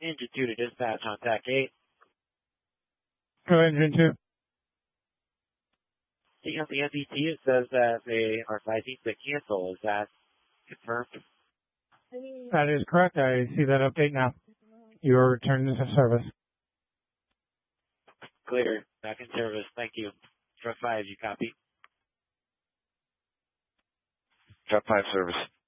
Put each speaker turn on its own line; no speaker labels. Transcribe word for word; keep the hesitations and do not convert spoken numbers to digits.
Engine two to dispatch on T A C eight.
Go ahead, Engine two.
Taking up the M P T, it says that they are fighting to cancel. Is that confirmed?
That is correct. I see that update now. You are returned into service.
Clear. Back in service. Thank you. Truck five, you copy?
Truck five service.